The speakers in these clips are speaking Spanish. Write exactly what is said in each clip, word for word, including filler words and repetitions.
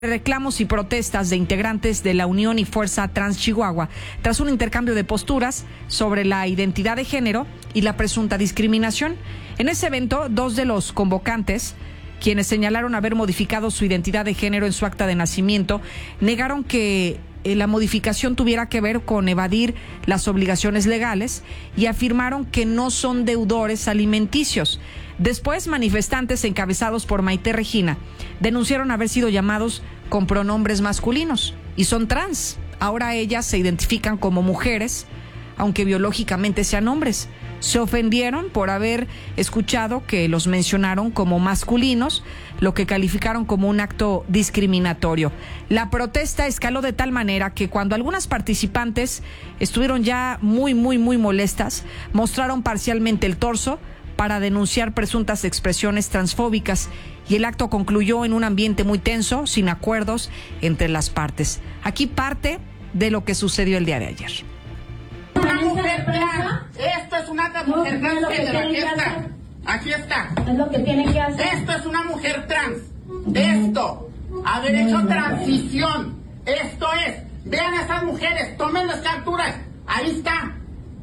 Reclamos y protestas de integrantes de la Unión y Fuerza Trans Chihuahua tras un intercambio de posturas sobre la identidad de género y la presunta discriminación. En ese evento, dos de los convocantes, quienes señalaron haber modificado su identidad de género en su acta de nacimiento, negaron que la modificación tuviera que ver con evadir las obligaciones legales y afirmaron que no son deudores alimenticios. Después, manifestantes encabezados por Maite Regina denunciaron haber sido llamados con pronombres masculinos y son trans. Ahora ellas se identifican como mujeres, aunque biológicamente sean hombres. Se ofendieron por haber escuchado que los mencionaron como masculinos, lo que calificaron como un acto discriminatorio. La protesta escaló de tal manera que cuando algunas participantes estuvieron ya muy, muy, muy molestas, mostraron parcialmente el torso para denunciar presuntas expresiones transfóbicas, y el acto concluyó en un ambiente muy tenso, sin acuerdos entre las partes. Aquí parte de lo que sucedió el día de ayer. Una mujer trans. Esto es una mujer trans. Aquí está. Aquí está. Es lo que tiene que hacer. Esto es una mujer trans. Esto. Haber hecho transición. Esto es. Vean a estas mujeres. Tomen las capturas. Ahí está.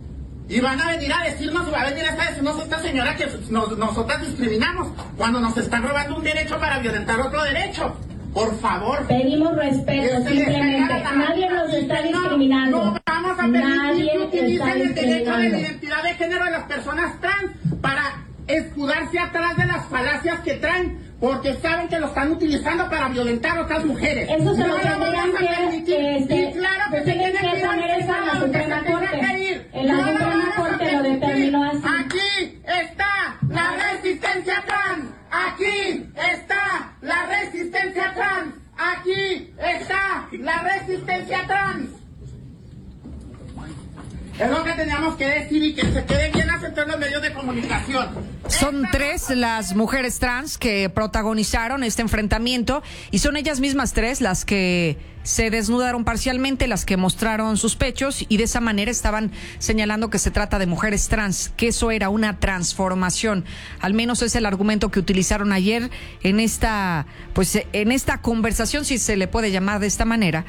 Y van a venir a decirnos, va a venir a decirnos esta señora que nos, nosotras discriminamos cuando nos están robando un derecho para violentar otro derecho. Por favor. Pedimos respeto, simplemente. Nadie nos está discriminando. No, no vamos a permitir que utilicen el derecho de la identidad de género de las personas trans para escudarse atrás de las falacias que traen, porque saben que lo están utilizando para violentar a otras mujeres. Eso se no lo tendrían que, que, y claro que se tiene que poner eso en la Suprema Corte. En la Suprema Corte lo determinó así. Aquí está la resistencia trans. Aquí está la resistencia trans. Aquí está la resistencia trans. Es lo que teníamos que decir y que se quede bien asentado en los medios de comunicación. Son tres las mujeres trans que protagonizaron este enfrentamiento y son ellas mismas tres las que se desnudaron parcialmente, las que mostraron sus pechos y de esa manera estaban señalando que se trata de mujeres trans, que eso era una transformación. Al menos es el argumento que utilizaron ayer en esta, pues, en esta conversación, si se le puede llamar de esta manera,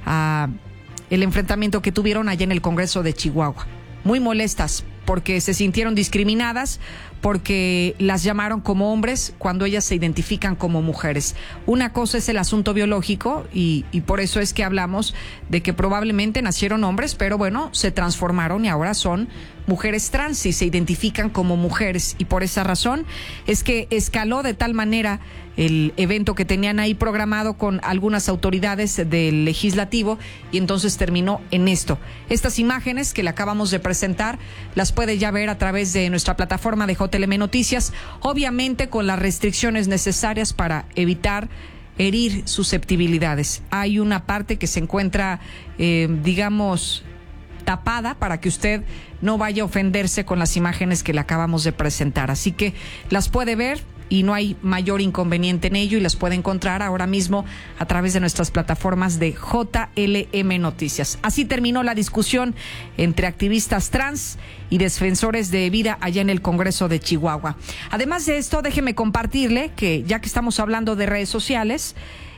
a el enfrentamiento que tuvieron allá en el Congreso de Chihuahua. Muy molestas porque se sintieron discriminadas, porque las llamaron como hombres cuando ellas se identifican como mujeres. Una cosa es el asunto biológico y, y por eso es que hablamos de que probablemente nacieron hombres, pero bueno, se transformaron y ahora son mujeres trans y se identifican como mujeres. Y por esa razón es que escaló de tal manera el evento que tenían ahí programado con algunas autoridades del legislativo y entonces terminó en esto. Estas imágenes que le acabamos de presentar las puede ya ver a través de nuestra plataforma de J L M Noticias, obviamente con las restricciones necesarias para evitar herir susceptibilidades. Hay una parte que se encuentra, eh, digamos, tapada para que usted no vaya a ofenderse con las imágenes que le acabamos de presentar. Así que las puede ver y no hay mayor inconveniente en ello y las puede encontrar ahora mismo a través de nuestras plataformas de J L M Noticias. Así terminó la discusión entre activistas trans y defensores de vida allá en el Congreso de Chihuahua. Además de esto, déjeme compartirle que ya que estamos hablando de redes sociales,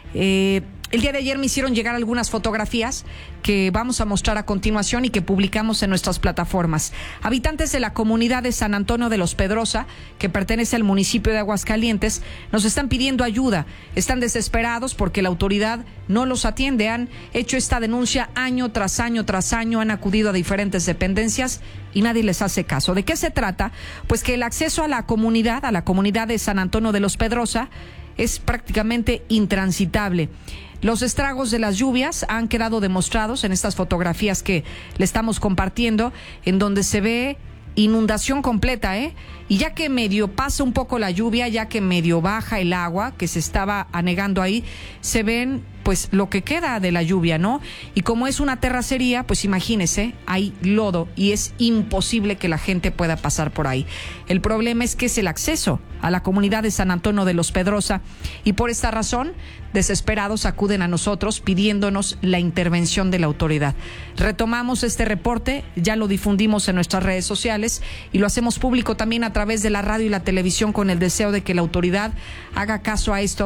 eh, el día de ayer me hicieron llegar algunas fotografías que vamos a mostrar a continuación y que publicamos en nuestras plataformas. Habitantes de la comunidad de San Antonio de los Pedrosa, que pertenece al municipio de Aguascalientes, nos están pidiendo ayuda. Están desesperados porque la autoridad no los atiende. Han hecho esta denuncia año tras año tras año, han acudido a diferentes dependencias y nadie les hace caso. ¿De qué se trata? Pues que el acceso a la comunidad, a la comunidad de San Antonio de los Pedrosa, es prácticamente intransitable. Los estragos de las lluvias han quedado demostrados en estas fotografías que le estamos compartiendo, en donde se ve inundación completa, ¿eh? Y ya que medio pasa un poco la lluvia, ya que medio baja el agua que se estaba anegando ahí, se ven pues lo que queda de la lluvia, ¿no? Y como es una terracería, pues imagínese, hay lodo y es imposible que la gente pueda pasar por ahí. El problema es que es el acceso a la comunidad de San Antonio de los Pedrosa y por esta razón, desesperados acuden a nosotros pidiéndonos la intervención de la autoridad. Retomamos este reporte, ya lo difundimos en nuestras redes sociales y lo hacemos público también a través de la radio y la televisión con el deseo de que la autoridad haga caso a esto, que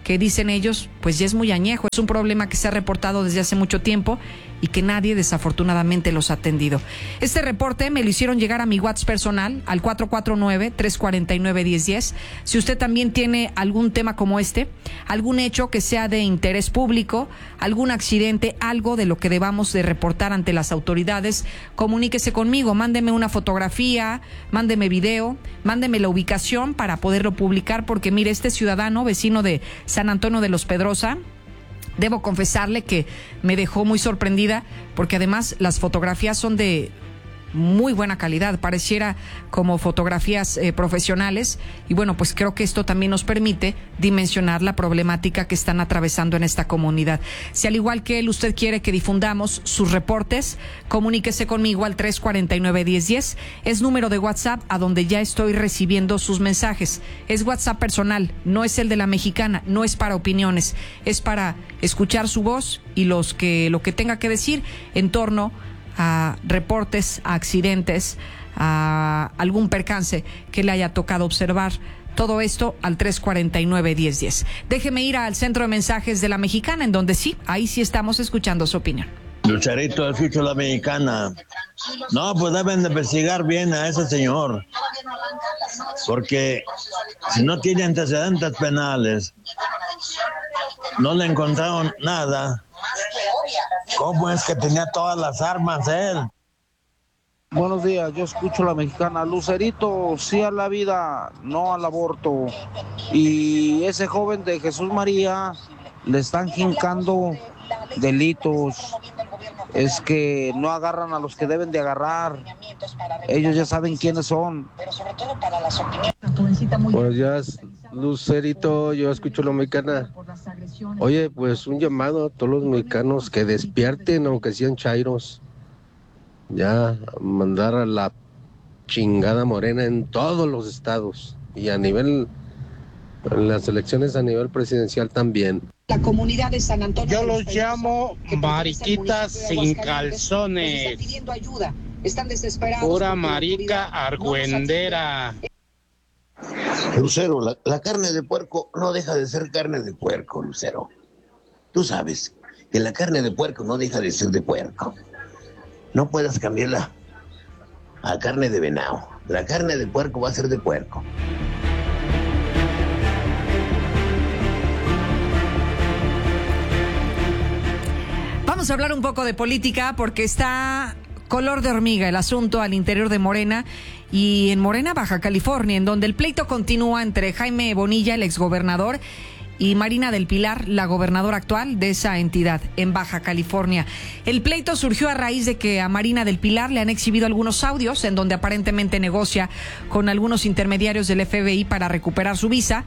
que dicen ellos, pues ya es muy añejo, es un problema que se ha reportado desde hace mucho tiempo y que nadie desafortunadamente los ha atendido. Este reporte me lo hicieron llegar a mi WhatsApp personal, al cuatro cuatro nueve, tres cuatro nueve, uno cero uno cero. Si usted también tiene algún tema como este, algún hecho que sea de interés público, algún accidente, algo de lo que debamos de reportar ante las autoridades, comuníquese conmigo, mándeme una fotografía, mándeme video, mándeme la ubicación para poderlo publicar, porque mire, este ciudadano, vecino de San Antonio de los Pedrosa, debo confesarle que me dejó muy sorprendida, porque además las fotografías son de muy buena calidad, pareciera como fotografías eh, profesionales, y bueno, pues creo que esto también nos permite dimensionar la problemática que están atravesando en esta comunidad. Si al igual que él usted quiere que difundamos sus reportes, comuníquese conmigo al tres cuatro nueve, uno cero uno cero, es número de WhatsApp a donde ya estoy recibiendo sus mensajes. Es WhatsApp personal, no es el de la mexicana, no es para opiniones, es para escuchar su voz y los que lo que tenga que decir en torno a reportes, a accidentes, a algún percance que le haya tocado observar. Todo esto al tres cuatro nueve, uno cero uno cero. Déjeme ir al centro de mensajes de la Mexicana, en donde sí, ahí sí estamos escuchando su opinión. Lucerito, escucho la Mexicana. No, pues deben de investigar bien a ese señor, porque si no tiene antecedentes penales, no le encontraron nada. ¿Cómo es que tenía todas las armas él? Buenos días, yo escucho la Mexicana. Lucerito, sí a la vida, no al aborto. Y ese joven de Jesús María le están jincando delitos. Es que no agarran a los que deben de agarrar. Ellos ya saben quiénes son. Buenos días, Lucerito, yo escucho la Mexicana. Oye, pues un llamado a todos los mexicanos que despierten, aunque sean chairos. Ya, mandar a la chingada Morena en todos los estados. Y a nivel, en las elecciones a nivel presidencial también. La comunidad de San Antonio. Yo los llamo mariquitas sin calzones. Pidiendo ayuda. Están desesperados. Pura marica argüendera. Lucero, la, la carne de puerco no deja de ser carne de puerco, Lucero. Tú sabes que la carne de puerco no deja de ser de puerco. No puedes cambiarla a carne de venado. La carne de puerco va a ser de puerco. Vamos a hablar un poco de política porque está color de hormiga el asunto al interior de Morena y en Morena, Baja California, en donde el pleito continúa entre Jaime Bonilla, el exgobernador, y Marina del Pilar, la gobernadora actual de esa entidad en Baja California. El pleito surgió a raíz de que a Marina del Pilar le han exhibido algunos audios en donde aparentemente negocia con algunos intermediarios del F B I para recuperar su visa,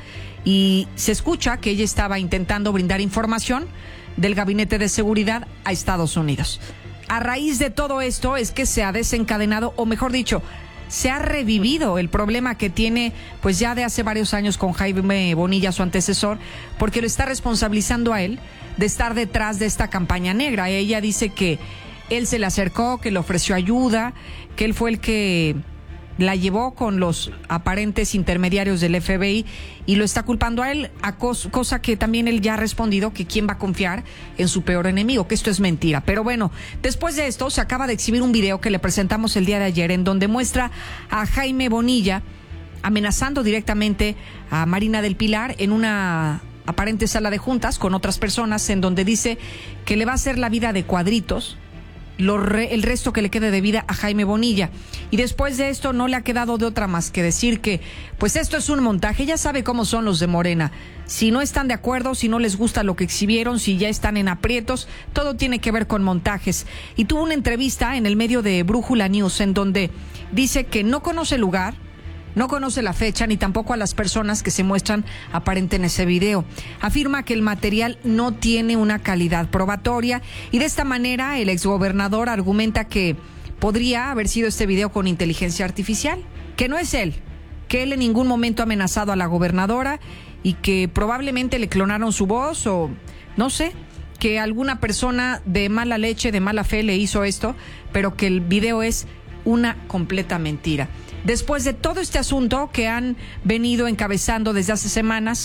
y se escucha que ella estaba intentando brindar información del Gabinete de Seguridad a Estados Unidos. A raíz de todo esto es que se ha desencadenado, o mejor dicho, se ha revivido el problema que tiene pues ya de hace varios años con Jaime Bonilla, su antecesor, porque lo está responsabilizando a él de estar detrás de esta campaña negra. Ella dice que él se le acercó, que le ofreció ayuda, que él fue el que la llevó con los aparentes intermediarios del F B I y lo está culpando a él, a cos, cosa que también él ya ha respondido que quién va a confiar en su peor enemigo, que esto es mentira. Pero bueno, después de esto se acaba de exhibir un video que le presentamos el día de ayer en donde muestra a Jaime Bonilla amenazando directamente a Marina del Pilar en una aparente sala de juntas con otras personas, en donde dice que le va a hacer la vida de cuadritos, Lo re, el resto que le quede de vida a Jaime Bonilla. Y después de esto no le ha quedado de otra más que decir que pues esto es un montaje. Ya sabe cómo son los de Morena. Si no están de acuerdo, si no les gusta lo que exhibieron, si ya están en aprietos, todo tiene que ver con montajes. Y tuvo una entrevista en el medio de Brújula News en donde dice que no conoce el lugar, no conoce la fecha ni tampoco a las personas que se muestran aparente en ese video. Afirma que el material no tiene una calidad probatoria y de esta manera el exgobernador argumenta que podría haber sido este video con inteligencia artificial, que no es él, que él en ningún momento ha amenazado a la gobernadora y que probablemente le clonaron su voz o no sé, que alguna persona de mala leche, de mala fe le hizo esto, pero que el video es una completa mentira. Después de todo este asunto que han venido encabezando desde hace semanas,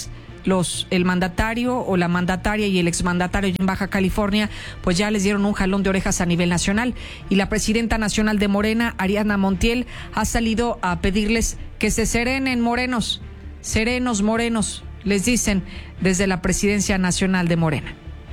los el mandatario o la mandataria y el exmandatario en Baja California pues ya les dieron un jalón de orejas a nivel nacional, y la presidenta nacional de Morena, Ariadna Montiel, ha salido a pedirles que se serenen, morenos, serenos, morenos, les dicen desde la presidencia nacional de Morena.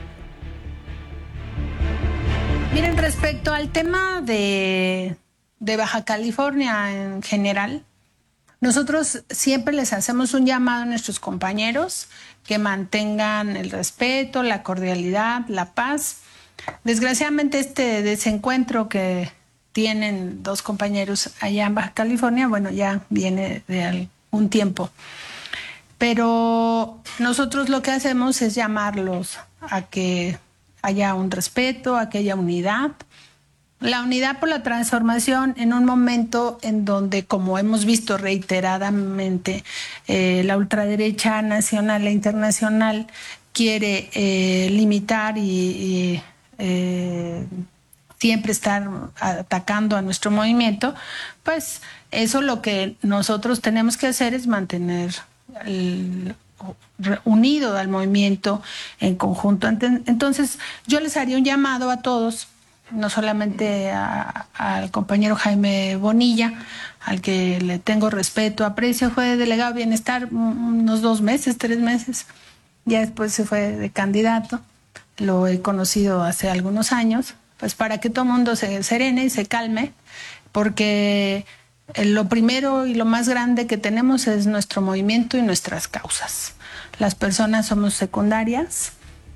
Miren, respecto al tema de, de Baja California en general, nosotros siempre les hacemos un llamado a nuestros compañeros que mantengan el respeto, la cordialidad, la paz. Desgraciadamente este desencuentro que tienen dos compañeros allá en Baja California, bueno, ya viene de algún tiempo. Pero nosotros lo que hacemos es llamarlos a que haya un respeto, a que haya unidad. La unidad por la transformación en un momento en donde, como hemos visto reiteradamente, eh, la ultraderecha nacional e internacional quiere eh, limitar y, y eh, siempre estar atacando a nuestro movimiento, pues eso lo que nosotros tenemos que hacer es mantener el, unido al movimiento en conjunto. Entonces yo les haría un llamado a todos, no solamente a, al compañero Jaime Bonilla, al que le tengo respeto, aprecio, fue delegado de Bienestar unos dos meses, tres meses, ya después se fue de candidato, lo he conocido hace algunos años, pues para que todo el mundo se serene y se calme, porque lo primero y lo más grande que tenemos es nuestro movimiento y nuestras causas. Las personas somos secundarias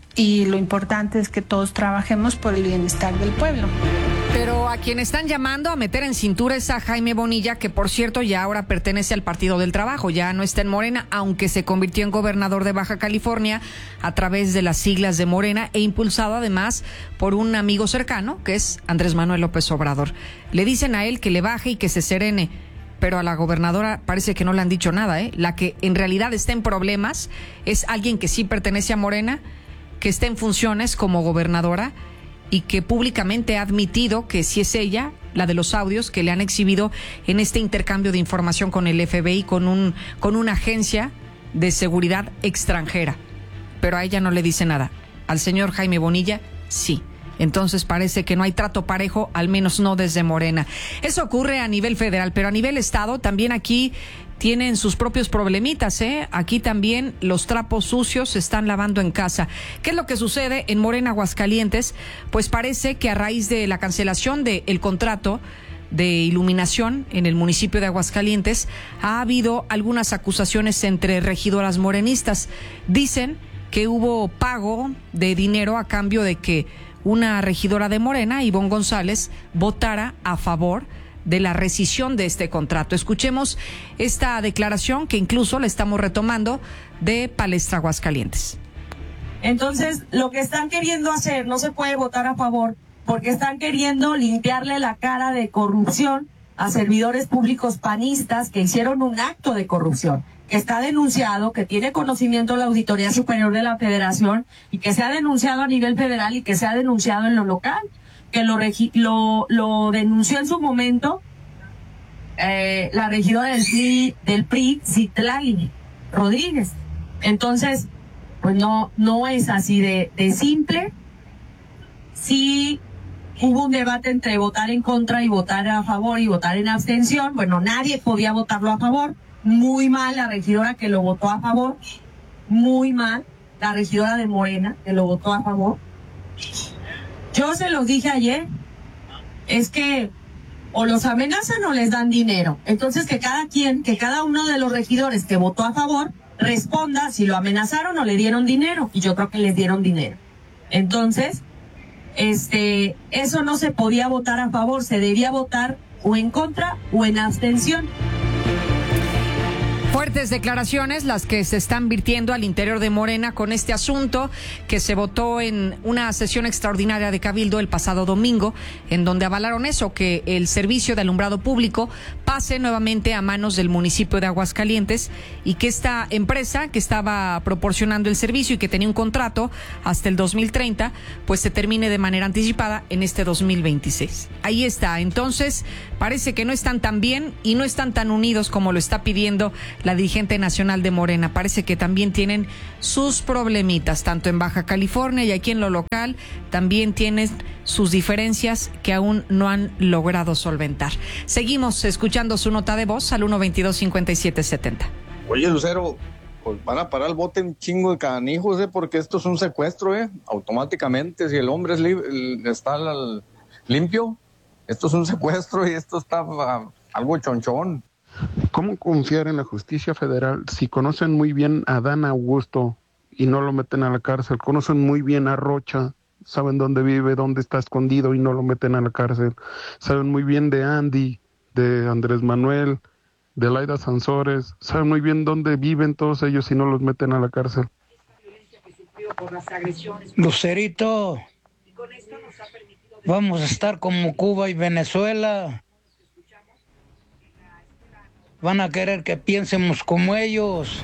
y lo importante es que todos trabajemos por el bienestar del pueblo. Pero a quien están llamando a meter en cintura es a Jaime Bonilla, que por cierto ya ahora pertenece al Partido del Trabajo, ya no está en Morena, aunque se convirtió en gobernador de Baja California a través de las siglas de Morena e impulsado además por un amigo cercano que es Andrés Manuel López Obrador. Le dicen a él que le baje y que se serene, pero a la gobernadora parece que no le han dicho nada, ¿eh? La que en realidad está en problemas es alguien que sí pertenece a Morena, que está en funciones como gobernadora y que públicamente ha admitido que sí es ella, la de los audios que le han exhibido en este intercambio de información con el F B I, con un con una agencia de seguridad extranjera. Pero a ella no le dice nada. Al señor Jaime Bonilla, sí. Entonces parece que no hay trato parejo, al menos no desde Morena. Eso ocurre a nivel federal, pero a nivel estado también aquí tienen sus propios problemitas, ¿eh? Aquí también los trapos sucios se están lavando en casa. ¿Qué es lo que sucede en Morena, Aguascalientes? Pues parece que a raíz de la cancelación del contrato de iluminación en el municipio de Aguascalientes, ha habido algunas acusaciones entre regidoras morenistas. Dicen que hubo pago de dinero a cambio de que una regidora de Morena, Ivonne González, votara a favor de la rescisión de este contrato. Escuchemos esta declaración que incluso la estamos retomando de Palestra Aguascalientes. Entonces, lo que están queriendo hacer no se puede votar a favor porque están queriendo limpiarle la cara de corrupción a servidores públicos panistas que hicieron un acto de corrupción, que está denunciado, que tiene conocimiento la Auditoría Superior de la Federación y que se ha denunciado a nivel federal y que se ha denunciado en lo local, que lo, regi- lo, lo denunció en su momento eh, la regidora del P R I, del P R I, Citlali Rodríguez. Entonces, pues no, no es así de, de simple. Sí hubo un debate entre votar en contra y votar a favor y votar en abstención. Bueno, nadie podía votarlo a favor. Muy mal la regidora que lo votó a favor. Muy mal la regidora de Morena que lo votó a favor. Yo se los dije ayer, es que o los amenazan o les dan dinero. Entonces que cada quien, que cada uno de los regidores que votó a favor responda si lo amenazaron o le dieron dinero. Y yo creo que les dieron dinero. Entonces, este, eso no se podía votar a favor, se debía votar o en contra o en abstención. Fuertes declaraciones las que se están virtiendo al interior de Morena con este asunto que se votó en una sesión extraordinaria de Cabildo el pasado domingo, en donde avalaron eso, que el servicio de alumbrado público pase nuevamente a manos del municipio de Aguascalientes y que esta empresa que estaba proporcionando el servicio y que tenía un contrato hasta el dos mil treinta, pues se termine de manera anticipada en este dos mil veintiséis. Ahí está. Entonces, parece que no están tan bien y no están tan unidos como lo está pidiendo la dirigente nacional de Morena. Parece que también tienen sus problemitas, tanto en Baja California y aquí en lo local, también tienen sus diferencias que aún no han logrado solventar. Seguimos escuchando su nota de voz al uno veintidós cincuenta y siete setenta. Oye, Lucero, pues van a parar el bote un chingo de canijos, ¿eh? Porque esto es un secuestro, ¿eh? Automáticamente, si el hombre es li- está al limpio, esto es un secuestro y esto está uh, algo chonchón. ¿Cómo confiar en la justicia federal si conocen muy bien a Dan Augusto y no lo meten a la cárcel? Conocen muy bien a Rocha, saben dónde vive, dónde está escondido y no lo meten a la cárcel. Saben muy bien de Andy, de Andrés Manuel, de Laida Sansores, saben muy bien dónde viven todos ellos y no los meten a la cárcel. Lucerito, vamos a estar como Cuba y Venezuela. Van a querer que piensemos como ellos.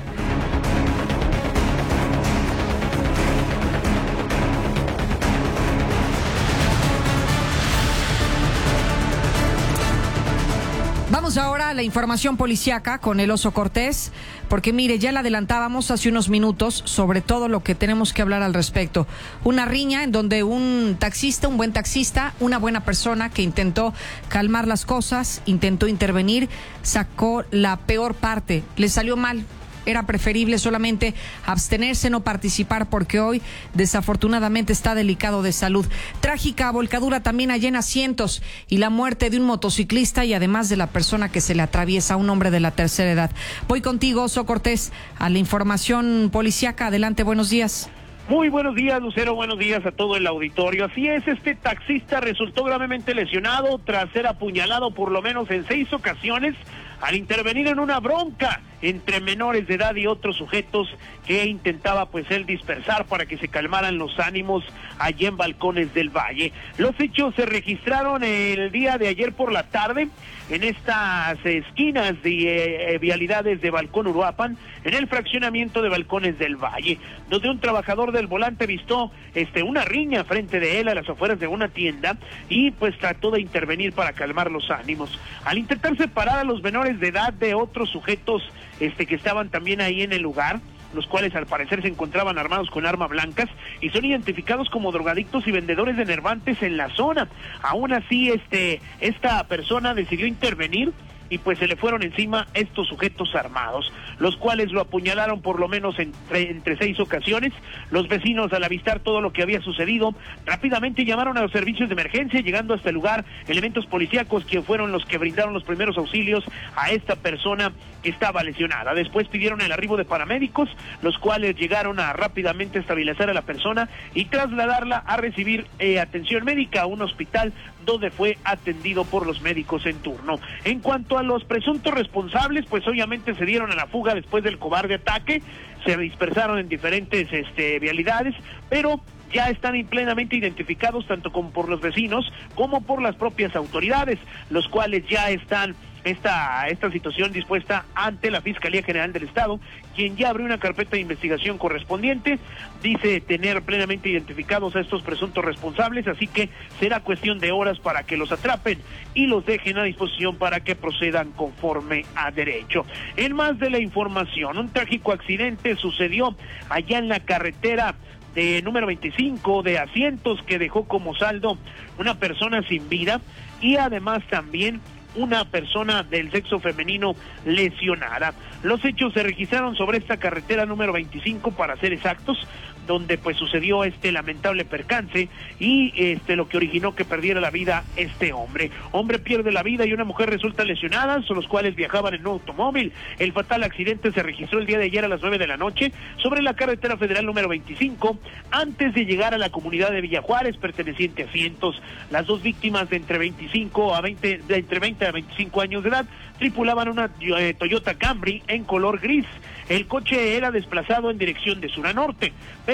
Vamos ahora a la información policíaca con el Oso Cortés, porque mire, ya la adelantábamos hace unos minutos sobre todo lo que tenemos que hablar al respecto. Una riña en donde un taxista, un buen taxista, una buena persona que intentó calmar las cosas, intentó intervenir, sacó la peor parte, le salió mal. Era preferible solamente abstenerse, no participar, porque hoy desafortunadamente está delicado de salud. Trágica volcadura también allá en Asientos y la muerte de un motociclista y además de la persona que se le atraviesa, un hombre de la tercera edad. Voy contigo, Oso Cortés, a la información policíaca. Adelante, buenos días. Muy buenos días, Lucero, buenos días a todo el auditorio. Así es, este taxista resultó gravemente lesionado tras ser apuñalado por lo menos en seis ocasiones al intervenir en una bronca entre menores de edad y otros sujetos que intentaba pues él dispersar para que se calmaran los ánimos allí en Balcones del Valle. Los hechos se registraron el día de ayer por la tarde en estas esquinas de eh, vialidades de Balcón Uruapan, en el fraccionamiento de Balcones del Valle, donde un trabajador del volante vistó este una riña frente de él a las afueras de una tienda y pues trató de intervenir para calmar los ánimos. Al intentar separar a los menores de edad de otros sujetos este que estaban también ahí en el lugar, los cuales al parecer se encontraban armados con armas blancas y son identificados como drogadictos y vendedores de enervantes en la zona. Aún así, este esta persona decidió intervenir y pues se le fueron encima estos sujetos armados, los cuales lo apuñalaron por lo menos entre, entre seis ocasiones. Los vecinos, al avistar todo lo que había sucedido, rápidamente llamaron a los servicios de emergencia, llegando hasta el lugar elementos policíacos que fueron los que brindaron los primeros auxilios a esta persona que estaba lesionada. Después pidieron el arribo de paramédicos, los cuales llegaron a rápidamente estabilizar a la persona y trasladarla a recibir eh, atención médica a un hospital donde fue atendido por los médicos en turno. En cuanto a los presuntos responsables, pues obviamente se dieron a la fuga después del cobarde ataque, se dispersaron en diferentes este, vialidades, pero ya están plenamente identificados tanto como por los vecinos como por las propias autoridades, los cuales ya están esta esta situación dispuesta ante la Fiscalía General del Estado, quien ya abrió una carpeta de investigación correspondiente. Dice tener plenamente identificados a estos presuntos responsables, así que será cuestión de horas para que los atrapen y los dejen a disposición para que procedan conforme a derecho. En más de la información, un trágico accidente sucedió allá en la carretera de número veinticinco de Asientos, que dejó como saldo una persona sin vida y además también una persona del sexo femenino lesionada. Los hechos se registraron sobre esta carretera número veinticinco, para ser exactos, donde pues sucedió este lamentable percance y este lo que originó que perdiera la vida este hombre. Hombre pierde la vida y una mujer resulta lesionada, son los cuales viajaban en un automóvil. El fatal accidente se registró el día de ayer a las nueve de la noche sobre la carretera federal número veinticinco, antes de llegar a la comunidad de Villa Juárez, perteneciente a Cientos. Las dos víctimas de entre veinticinco a veinte, de entre veinte a veinticinco años de edad, tripulaban una eh, Toyota Camry en color gris. El coche era desplazado en dirección de sur a norte, pero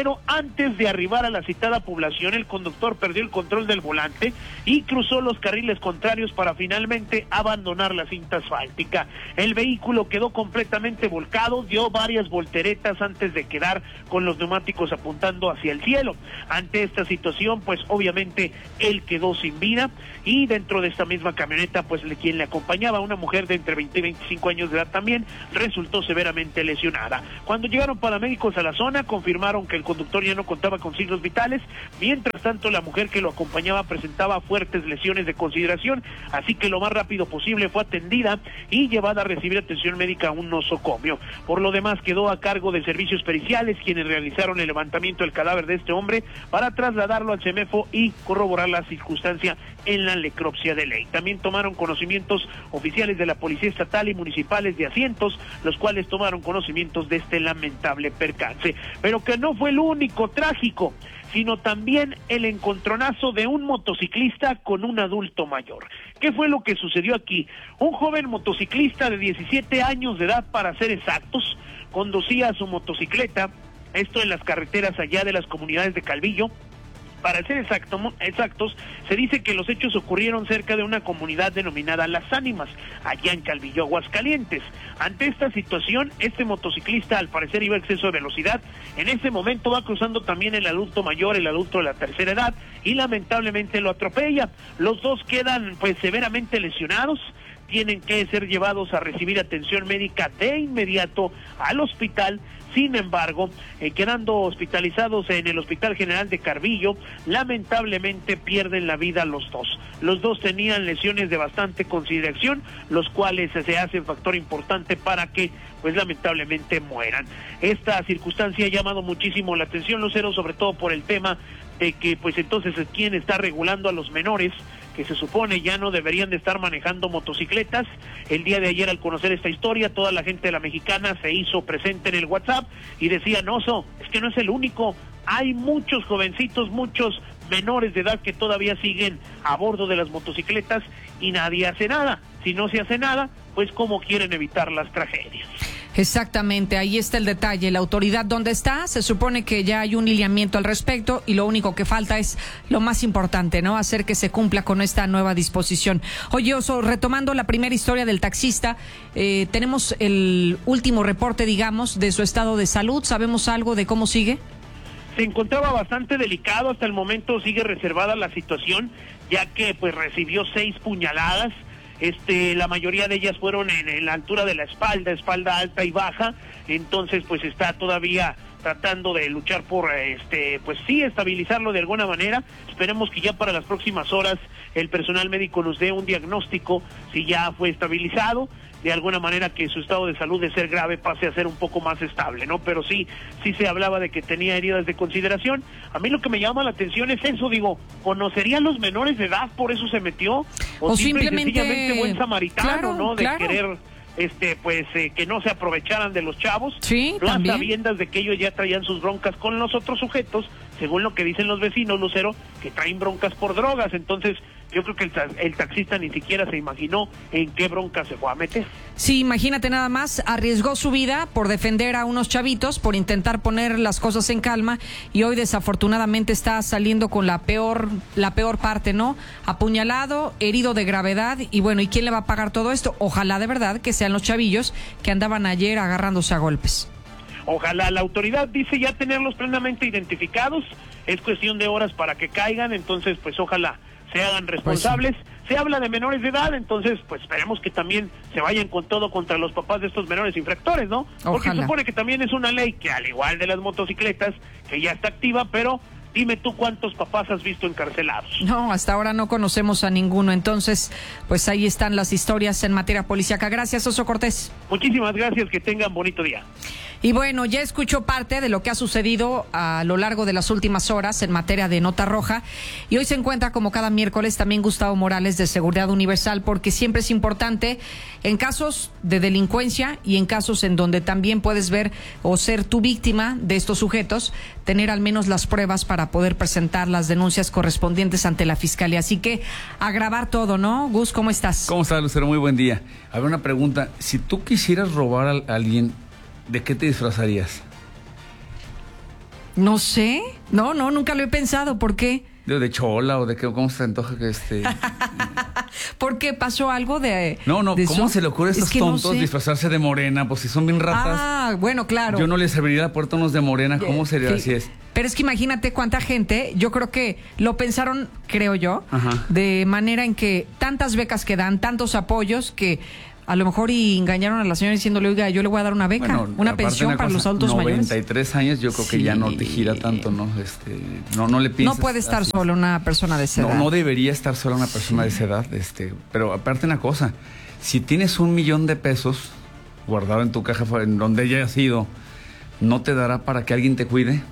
pero antes de arribar a la citada población, el conductor perdió el control del volante y cruzó los carriles contrarios para finalmente abandonar la cinta asfáltica. El vehículo quedó completamente volcado, dio varias volteretas antes de quedar con los neumáticos apuntando hacia el cielo. Ante esta situación, pues obviamente él quedó sin vida, y dentro de esta misma camioneta, pues quien le acompañaba, una mujer de entre veinte y veinticinco años de edad, también resultó severamente lesionada. Cuando llegaron paramédicos a la zona, confirmaron que el conductor ya no contaba con signos vitales. Mientras tanto, la mujer que lo acompañaba presentaba fuertes lesiones de consideración, así que lo más rápido posible fue atendida y llevada a recibir atención médica a un nosocomio. Por lo demás, quedó a cargo de servicios periciales, quienes realizaron el levantamiento del cadáver de este hombre para trasladarlo al CEMEFO y corroborar la circunstancia en la necropsia de ley. También tomaron conocimientos oficiales de la Policía Estatal y municipales de asientos, los cuales tomaron conocimientos de este lamentable percance. Pero que no fue el único trágico, sino también el encontronazo de un motociclista con un adulto mayor. ¿Qué fue lo que sucedió aquí? Un joven motociclista de diecisiete años de edad, para ser exactos, conducía su motocicleta, esto en las carreteras allá de las comunidades de Calvillo. Para ser exacto, exactos, se dice que los hechos ocurrieron cerca de una comunidad denominada Las Ánimas, allá en Calvillo, Aguascalientes. Ante esta situación, este motociclista al parecer iba a exceso de velocidad. En ese momento va cruzando también el adulto mayor, el adulto de la tercera edad, y lamentablemente lo atropella. Los dos quedan pues severamente lesionados, tienen que ser llevados a recibir atención médica de inmediato al hospital. Sin embargo, eh, quedando hospitalizados en el Hospital General de Calvillo, lamentablemente pierden la vida los dos. Los dos tenían lesiones de bastante consideración, los cuales se hacen factor importante para que, pues lamentablemente, mueran. Esta circunstancia ha llamado muchísimo la atención, Lucero, sobre todo por el tema de que, pues entonces, ¿quién está regulando a los menores que se supone ya no deberían de estar manejando motocicletas? El día de ayer, al conocer esta historia, toda la gente de la Mexicana se hizo presente en el WhatsApp y decía, no, so, es que no es el único, hay muchos jovencitos, muchos menores de edad que todavía siguen a bordo de las motocicletas y nadie hace nada. Si no se hace nada, pues ¿cómo quieren evitar las tragedias? Exactamente, ahí está el detalle. La autoridad, ¿dónde está? Se supone que ya hay un lineamiento al respecto y lo único que falta es lo más importante, ¿no? Hacer que se cumpla con esta nueva disposición. Oye, Oso, retomando la primera historia del taxista, eh, tenemos el último reporte, digamos, de su estado de salud. ¿Sabemos algo de cómo sigue? Se encontraba bastante delicado, hasta el momento sigue reservada la situación, ya que pues recibió seis puñaladas. Este, la mayoría de ellas fueron en, en la altura de la espalda, espalda alta y baja, entonces pues está todavía tratando de luchar por, este, pues sí, estabilizarlo de alguna manera. Esperemos que ya para las próximas horas el personal médico nos dé un diagnóstico si ya fue estabilizado, de alguna manera que su estado de salud, de ser grave, pase a ser un poco más estable, ¿no? Pero sí, sí se hablaba de que tenía heridas de consideración. A mí lo que me llama la atención es eso, digo, ¿conocerían los menores de edad, por eso se metió? O, o simple simplemente... y sencillamente buen samaritano, claro, ¿no? De claro. querer... este pues eh, que no se aprovecharan de los chavos, sí, no a también. sabiendas de que ellos ya traían sus broncas con los otros sujetos, según lo que dicen los vecinos, Lucero, que traen broncas por drogas. Entonces yo creo que el, el taxista ni siquiera se imaginó en qué bronca se fue a meter. Sí, imagínate nada más, arriesgó su vida por defender a unos chavitos, por intentar poner las cosas en calma, y hoy desafortunadamente está saliendo con la peor, la peor parte, ¿no? Apuñalado, herido de gravedad, y bueno, ¿y quién le va a pagar todo esto? Ojalá de verdad que sean los chavillos que andaban ayer agarrándose a golpes. Ojalá. La autoridad dice ya tenerlos plenamente identificados, es cuestión de horas para que caigan, entonces pues ojalá se hagan responsables. Pues sí. Se habla de menores de edad, entonces pues esperemos que también se vayan con todo contra los papás de estos menores infractores, ¿no? Porque Ojalá. supone que también es una ley que, al igual de las motocicletas, que ya está activa, pero dime tú cuántos papás has visto encarcelados. No, hasta ahora no conocemos a ninguno, entonces pues ahí están las historias en materia policíaca. Gracias, Oso Cortés. Muchísimas gracias, que tengan bonito día. Y bueno, ya escuchó parte de lo que ha sucedido a lo largo de las últimas horas en materia de nota roja, y hoy se encuentra como cada miércoles también Gustavo Morales de Seguridad Universal, porque siempre es importante en casos de delincuencia y en casos en donde también puedes ver o ser tú víctima de estos sujetos, tener al menos las pruebas para poder presentar las denuncias correspondientes ante la Fiscalía. Así que a grabar todo, ¿no? Gus, ¿cómo estás? ¿Cómo estás, Lucero? Muy buen día. A ver, una pregunta. Si tú quisieras robar a alguien, ¿de qué te disfrazarías? No sé, no, no, nunca lo he pensado, ¿por qué? De, de chola o de qué, ¿cómo se te antoja que este...? ¿Por qué pasó algo de...? No, no, de ¿cómo eso? se le ocurre a estos Es que no tontos sé. disfrazarse de morena? Pues si son bien ratas. Ah, bueno, claro. Yo no les serviría la puerta a unos de morena, ¿cómo sería? Sí. Así es. Pero es que imagínate cuánta gente, yo creo que lo pensaron, creo yo, Ajá. de manera en que tantas becas que dan, tantos apoyos, que a lo mejor y engañaron a la señora diciéndole, oiga, yo le voy a dar una beca, Bueno, una aparte pensión una para cosa, los adultos mayores. noventa y tres años, yo creo que Sí. ya no te gira tanto, ¿no? Este, no, no le No piensas. puede estar así. sola una persona de esa edad. No, no debería estar sola una persona de esa edad, este, pero aparte una cosa, si tienes un millón de pesos guardado en tu caja, en donde haya sido, ¿no te dará para que alguien te cuide?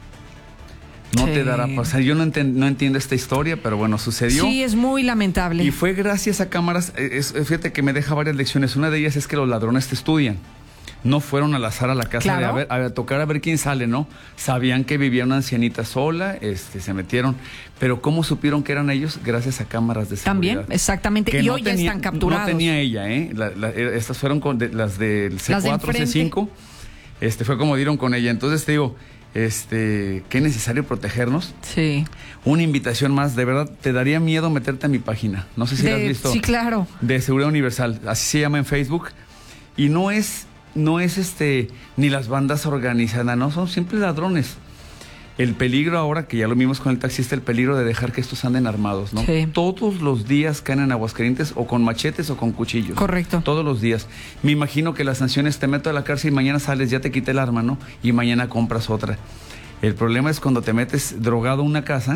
No Sí. te dará, o sea, yo no, enten- no entiendo esta historia, pero bueno, sucedió. Sí, es muy lamentable. Y fue gracias a cámaras, es, es- fíjate que me deja varias lecciones. Una de ellas es que los ladrones te estudian. No fueron al azar a la casa Claro. de a, ver, a tocar a ver quién sale, ¿no? Sabían que vivía una ancianita sola, este, se metieron. Pero ¿cómo supieron que eran ellos? Gracias a cámaras de seguridad. También, exactamente. Que y no hoy tenía- ya están capturados. No tenía ella, ¿eh? La- la- estas fueron con de- las del C Las de cuatro, C enfrente. cinco. Este, fue como dieron con ella. Entonces te digo, este, qué necesario protegernos. Sí. Una invitación más, de verdad, te daría miedo meterte a mi página. No sé si la has De- visto. sí, claro. De Seguridad Universal, así se llama en Facebook. Y no es, no es este, ni las bandas organizadas, no, son simples ladrones. El peligro ahora, que ya lo vimos con el taxista, el peligro de dejar que estos anden armados, ¿no? Sí. Todos los días caen en Aguascalientes o con machetes o con cuchillos. Correcto. Todos los días. Me imagino que las sanciones, te meto a la cárcel y mañana sales, ya te quité el arma, ¿no? Y mañana compras otra. El problema es cuando te metes drogado a una casa,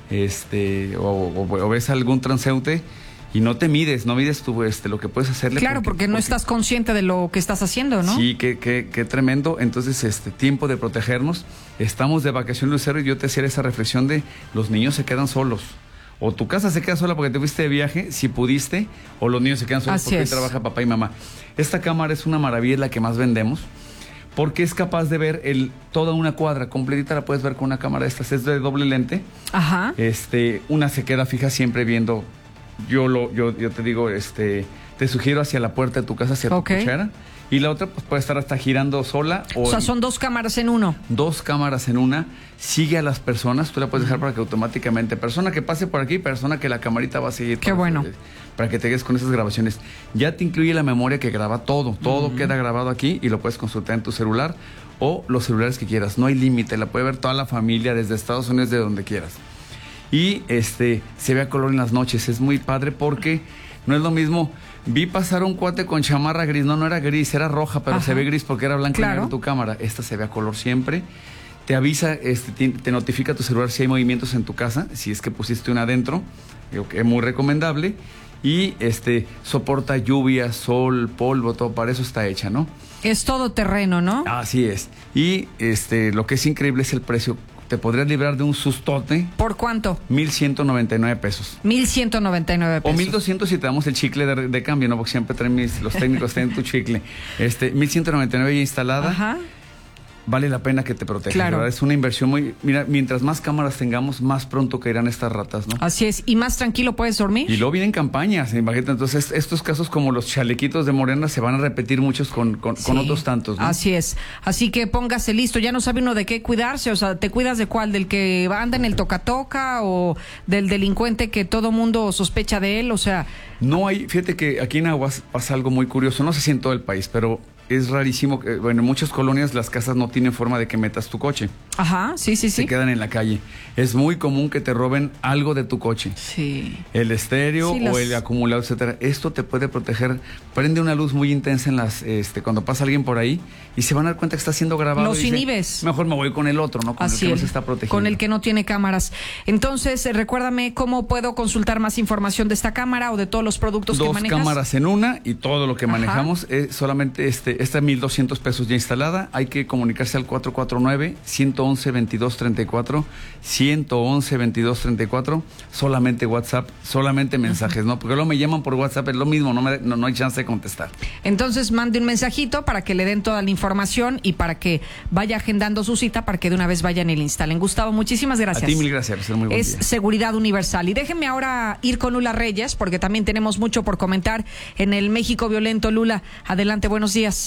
este, o, o- o ves a algún transeúnte y no te mides, no mides tú este, lo que puedes hacerle. Claro, porque, no estás consciente de lo que estás haciendo, ¿no? Sí, qué, qué, qué tremendo. Entonces, este tiempo de protegernos. Estamos de vacaciones, Lucero, y yo te hacía esa reflexión de los niños se quedan solos. O tu casa se queda sola porque te fuiste de viaje, si pudiste, o los niños se quedan solos Así porque hoy es. trabaja papá y mamá. Esta cámara es una maravilla, es la que más vendemos, porque es capaz de ver el toda una cuadra completita, la puedes ver con una cámara de estas, es de doble lente. Ajá. Este, una se queda fija siempre viendo. Yo lo, yo, yo te digo, este, te sugiero hacia la puerta de tu casa, hacia Ok. tu cochera. Y la otra, pues puede estar hasta girando sola. O, O sea, son dos cámaras en uno. dos cámaras en una. Sigue a las personas, tú la puedes dejar para que automáticamente, persona que pase por aquí, persona que la camarita va a seguir. Qué para, bueno. Para que te quedes con esas grabaciones. Ya te incluye la memoria que graba todo. Todo queda grabado aquí y lo puedes consultar en tu celular o los celulares que quieras. No hay límite, la puede ver toda la familia desde Estados Unidos, de donde quieras. Y este se ve a color en las noches, es muy padre porque no es lo mismo. Vi pasar un cuate con chamarra gris, no, no era gris, era roja, pero Ajá. se ve gris porque era blanca Claro. y negra en tu cámara. Esta se ve a color siempre. Te avisa, este, te, te notifica tu celular si hay movimientos en tu casa, si es que pusiste una adentro, digo que es muy recomendable. Y este soporta lluvia, sol, polvo, todo, para eso está hecha, ¿no? Es todo terreno, ¿no? Así es. Y este lo que es increíble es el precio. Te podrías librar de un sustote. ¿Por cuánto? mil ciento noventa y nueve pesos. mil ciento noventa y nueve O pesos. mil doscientos si te damos el chicle de, de cambio, ¿no? Porque siempre traen mis, los técnicos tienen tu chicle. Este, mil ciento noventa y nueve ya instalada. Ajá. Vale la pena que te protejas. Claro. ¿Verdad? Es una inversión muy... Mira, mientras más cámaras tengamos, más pronto caerán estas ratas, ¿no? Así es. ¿Y más tranquilo puedes dormir? Y luego vienen campañas, imagínate. Entonces, estos casos como los chalequitos de Morena se van a repetir muchos con, con, con Sí. otros tantos, ¿no? Así es. Así que póngase listo. Ya no sabe uno de qué cuidarse. O sea, ¿te cuidas de cuál? ¿Del que anda en el toca-toca o del delincuente que todo mundo sospecha de él? O sea... No hay, fíjate que aquí en Aguas pasa algo muy curioso, no sé si en todo el país, pero es rarísimo que, bueno, en muchas colonias las casas no tienen forma de que metas tu coche. Ajá, sí, sí, sí. Se quedan en la calle. Es muy común que te roben algo de tu coche. Sí. El estéreo Sí, o las- el acumulador, etcétera. Esto te puede proteger. Prende una luz muy intensa en las, este, cuando pasa alguien por ahí y se van a dar cuenta que está siendo grabado. Los y dice, inhibes. mejor me voy con el otro, ¿no? Con Así el que es. no se está protegiendo. Con el que no tiene cámaras. Entonces, eh, recuérdame cómo puedo consultar más información de esta cámara o de todos los productos que Dos manejas. cámaras en una y todo lo que Ajá. manejamos es solamente este, esta mil doscientos pesos ya instalada. Hay que comunicarse al cuatro cuatro nueve, uno uno uno, veintidós treinta y cuatro, uno uno uno, veintidós treinta y cuatro, solamente WhatsApp, solamente mensajes, ¿no? Porque luego me llaman por WhatsApp, es lo mismo, no, me, no, no hay chance de contestar. Entonces, mande un mensajito para que le den toda la información y para que vaya agendando su cita para que de una vez vayan y le instalen. Gustavo, muchísimas gracias. A ti mil gracias, por ser muy buen Es día. Seguridad Universal. Y déjenme ahora ir con Lula Reyes, porque también tenemos mucho por comentar en el México violento. Lula, adelante, buenos días.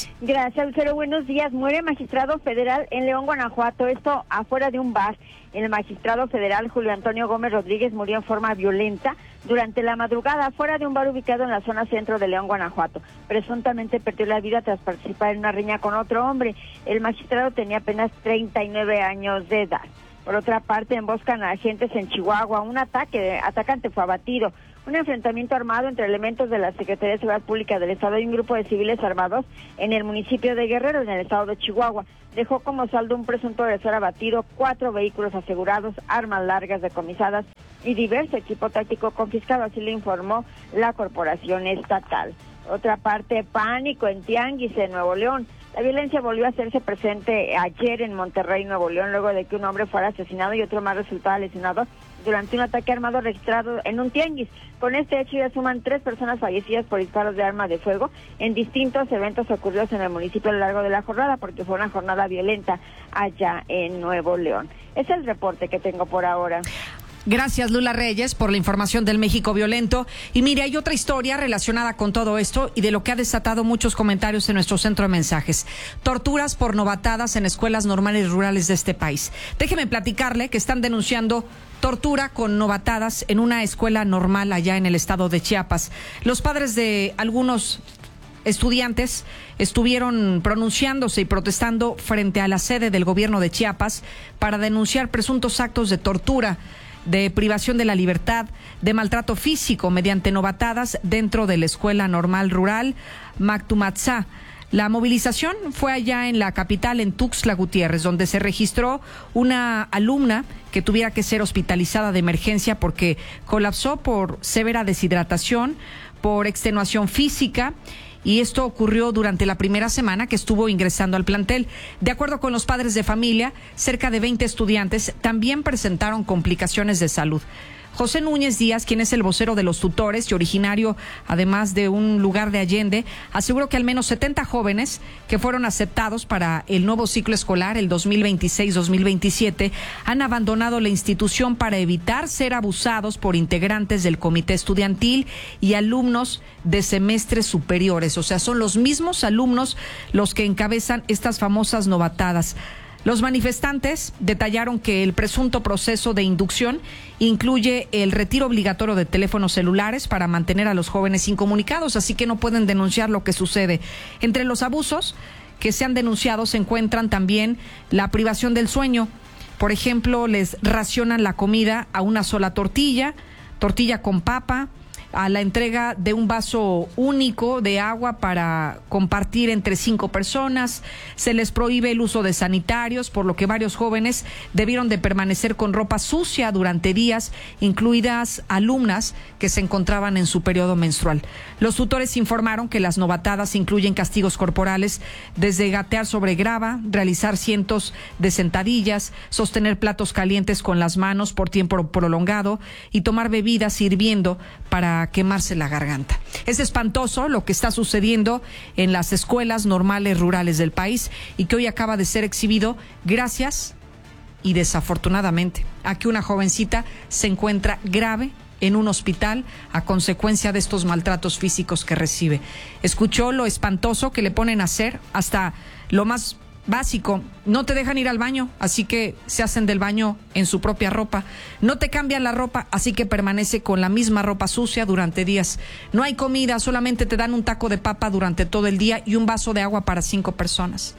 días. Gracias, Lucero. Buenos días. Muere magistrado federal en León, Guanajuato. Esto afuera de un bar. El magistrado federal Julio Antonio Gómez Rodríguez murió en forma violenta durante la madrugada afuera de un bar ubicado en la zona centro de León, Guanajuato. Presuntamente perdió la vida tras participar en una riña con otro hombre. El magistrado tenía apenas treinta y nueve años de edad. Por otra parte, emboscan a agentes en Chihuahua. Un ataque, atacante fue abatido. Un enfrentamiento armado entre elementos de la Secretaría de Seguridad Pública del Estado y un grupo de civiles armados en el municipio de Guerrero, en el estado de Chihuahua. Dejó como saldo un presunto agresor abatido, cuatro vehículos asegurados, armas largas decomisadas y diverso equipo táctico confiscado, así lo informó la corporación estatal. Otra parte, pánico en Tianguis, en Nuevo León. La violencia volvió a hacerse presente ayer en Monterrey, Nuevo León, luego de que un hombre fuera asesinado y otro más resultara lesionado durante un ataque armado registrado en un tianguis. Con este hecho ya suman tres personas fallecidas por disparos de arma de fuego en distintos eventos ocurridos en el municipio a lo largo de la jornada, porque fue una jornada violenta allá en Nuevo León. Es el reporte que tengo por ahora. Gracias, Lula Reyes, por la información del México violento. Y mire, hay otra historia relacionada con todo esto y de lo que ha desatado muchos comentarios en nuestro centro de mensajes. Torturas por novatadas en escuelas normales rurales de este país. Déjeme platicarle que están denunciando tortura con novatadas en una escuela normal allá en el estado de Chiapas. Los padres de algunos estudiantes estuvieron pronunciándose y protestando frente a la sede del gobierno de Chiapas para denunciar presuntos actos de tortura, de privación de la libertad, de maltrato físico mediante novatadas dentro de la escuela normal rural Mactumatzá. La movilización fue allá en la capital, en Tuxtla Gutiérrez, donde se registró una alumna que tuviera que ser hospitalizada de emergencia porque colapsó por severa deshidratación, por extenuación física. Y esto ocurrió durante la primera semana que estuvo ingresando al plantel. De acuerdo con los padres de familia, cerca de veinte estudiantes también presentaron complicaciones de salud. José Núñez Díaz, quien es el vocero de los tutores y originario además de un lugar de Allende, aseguró que al menos setenta jóvenes que fueron aceptados para el nuevo ciclo escolar, el dos mil veintiséis dos mil veintisiete, han abandonado la institución para evitar ser abusados por integrantes del comité estudiantil y alumnos de semestres superiores. O sea, son los mismos alumnos los que encabezan estas famosas novatadas. Los manifestantes detallaron que el presunto proceso de inducción incluye el retiro obligatorio de teléfonos celulares para mantener a los jóvenes incomunicados, así que no pueden denunciar lo que sucede. Entre los abusos que se han denunciado se encuentran también la privación del sueño. Por ejemplo, les racionan la comida a una sola tortilla, tortilla con papa, a la entrega de un vaso único de agua para compartir entre cinco personas. Se les prohíbe el uso de sanitarios, por lo que varios jóvenes debieron de permanecer con ropa sucia durante días, incluidas alumnas que se encontraban en su periodo menstrual. Los tutores informaron que las novatadas incluyen castigos corporales, desde gatear sobre grava, realizar cientos de sentadillas, sostener platos calientes con las manos por tiempo prolongado y tomar bebidas hirviendo para quemarse la garganta. Es espantoso lo que está sucediendo en las escuelas normales rurales del país y que hoy acaba de ser exhibido gracias y desafortunadamente a que una jovencita se encuentra grave en un hospital a consecuencia de estos maltratos físicos que recibe. Escuchó lo espantoso que le ponen a hacer, hasta lo más básico. No te dejan ir al baño, así que se hacen del baño en su propia ropa. No te cambian la ropa, así que permanece con la misma ropa sucia durante días. No hay comida, solamente te dan un taco de papa durante todo el día y un vaso de agua para cinco personas.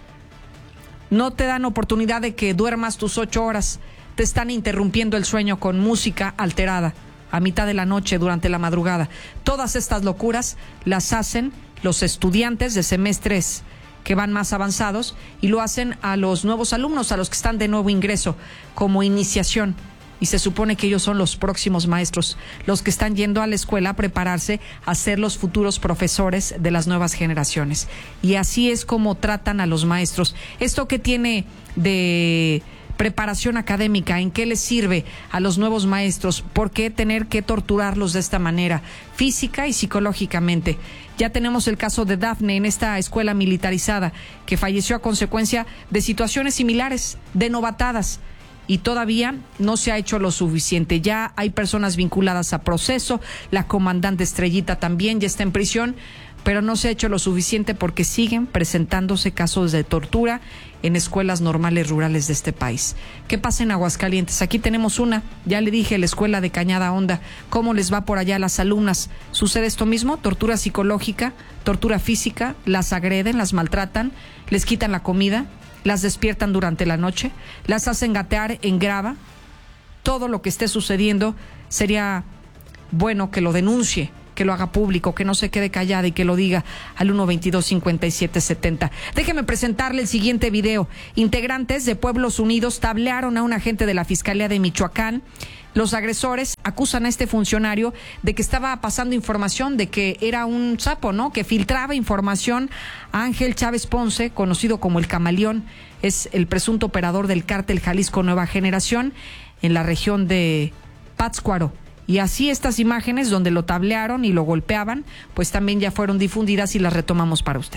No te dan oportunidad de que duermas tus ocho horas. Te están interrumpiendo el sueño con música alterada a mitad de la noche, durante la madrugada. Todas estas locuras las hacen los estudiantes de semestres que van más avanzados y lo hacen a los nuevos alumnos, a los que están de nuevo ingreso como iniciación. Y se supone que ellos son los próximos maestros, los que están yendo a la escuela a prepararse a ser los futuros profesores de las nuevas generaciones. Y así es como tratan a los maestros. ¿Esto qué tiene de preparación académica? ¿En qué les sirve a los nuevos maestros? ¿Por qué tener que torturarlos de esta manera, física y psicológicamente? Ya tenemos el caso de Dafne en esta escuela militarizada, que falleció a consecuencia de situaciones similares, de novatadas, y todavía no se ha hecho lo suficiente. Ya hay personas vinculadas a proceso, la comandante Estrellita también ya está en prisión pero no se ha hecho lo suficiente porque siguen presentándose casos de tortura en escuelas normales rurales de este país. ¿Qué pasa en Aguascalientes? Aquí tenemos una, ya le dije, la escuela de Cañada Honda. ¿Cómo les va por allá a las alumnas? ¿Sucede esto mismo? Tortura psicológica, tortura física, las agreden, las maltratan, les quitan la comida, las despiertan durante la noche, las hacen gatear en grava. Todo lo que esté sucediendo sería bueno que lo denuncie, que lo haga público, que no se quede callada y que lo diga al uno veintidós cincuenta y siete setenta. Déjeme presentarle el siguiente video. Integrantes de Pueblos Unidos tablearon a un agente de la Fiscalía de Michoacán. Los agresores acusan a este funcionario de que estaba pasando información, de que era un sapo, ¿no? Que filtraba información a Ángel Chávez Ponce, conocido como el Camaleón. Es el presunto operador del cártel Jalisco Nueva Generación en la región de Pátzcuaro. Y así estas imágenes donde lo tablearon y lo golpeaban, pues también ya fueron difundidas y las retomamos para usted.